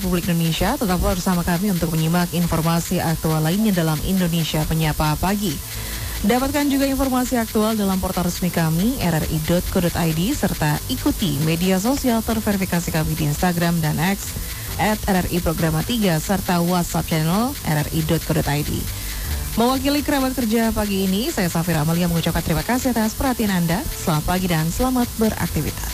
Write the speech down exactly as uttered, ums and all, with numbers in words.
Republik Indonesia. Tetaplah bersama kami untuk menyimak informasi aktual lainnya dalam Indonesia Menyapa Pagi. Dapatkan juga informasi aktual dalam portal resmi kami r r i dot co dot i d serta ikuti media sosial terverifikasi kami di Instagram dan X at r r i programa tiga serta WhatsApp channel r r i dot co dot i d. Mewakili kerabat kerja pagi ini, saya Safira Amalia mengucapkan terima kasih atas perhatian Anda. Selamat pagi dan selamat beraktivitas.